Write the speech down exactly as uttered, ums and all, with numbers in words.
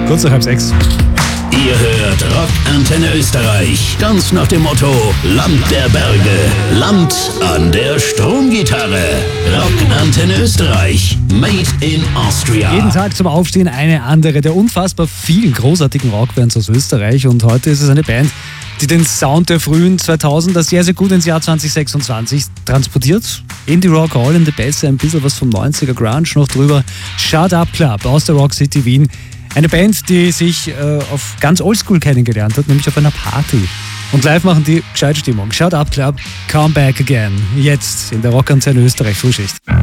Kurz nach halb sechs. Ihr hört Rock Antenne Österreich, ganz nach dem Motto Land der Berge, Land an der Stromgitarre. Rock Antenne Österreich, made in Austria. Jeden Tag zum Aufstehen eine andere der unfassbar vielen großartigen Rockbands aus Österreich. Und heute ist es eine Band, die den Sound der frühen zweitausender sehr, sehr gut ins Jahr zwanzig sechsundzwanzig transportiert. Indie Rock, All in the Bass, ein bisschen was vom neunziger Grunge noch drüber. Shut Up Club aus der Rock City Wien. Eine Band, die sich äh, auf ganz oldschool kennengelernt hat, nämlich auf einer Party. Und live machen die gescheit Stimmung. Shut Up Club, Come Back Again. Jetzt in der Rock Antenne Österreich Frühschicht.